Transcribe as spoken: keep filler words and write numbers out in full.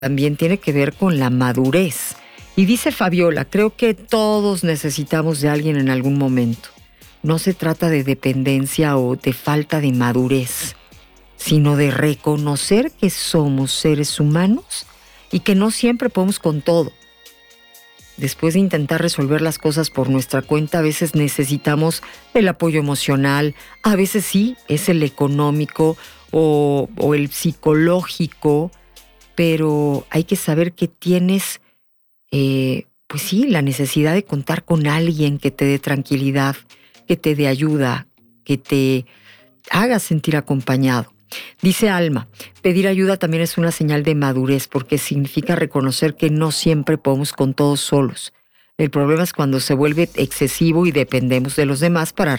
también tiene que ver con la madurez. Y dice Fabiola, creo que todos necesitamos de alguien en algún momento. No se trata de dependencia o de falta de madurez, sino de reconocer que somos seres humanos y que no siempre podemos con todo. Después de intentar resolver las cosas por nuestra cuenta, a veces necesitamos el apoyo emocional, a veces sí, es el económico o, o el psicológico, pero hay que saber que tienes, eh, pues sí, la necesidad de contar con alguien que te dé tranquilidad, que te dé ayuda, que te haga sentir acompañado. Dice Alma, pedir ayuda también es una señal de madurez porque significa reconocer que no siempre podemos con todos solos. El problema es cuando se vuelve excesivo y dependemos de los demás para